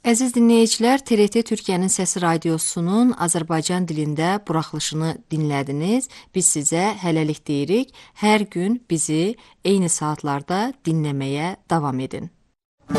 Əziz dinləyicilər, TRT Türkiyənin Səsi Radiosunun Azərbaycan dilində buraxılışını dinlədiniz. Biz sizə hələlik deyirik, hər gün bizi eyni saatlarda dinləməyə davam edin.